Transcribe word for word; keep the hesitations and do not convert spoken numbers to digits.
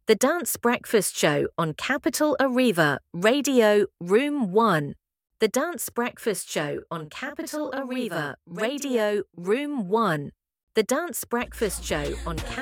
The Dance Breakfast Show on Capital Arriva, Radio, Room one. The Dance Breakfast Show on Capital Arriva, Radio, Room one. The Dance Breakfast Show on Capital